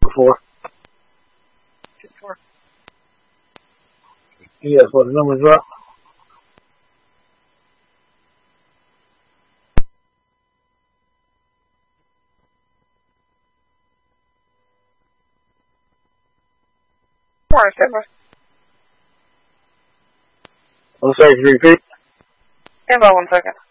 before. 2-4. Yes, what the numbers are. One second. 1 second, repeat. Stand by 1 second.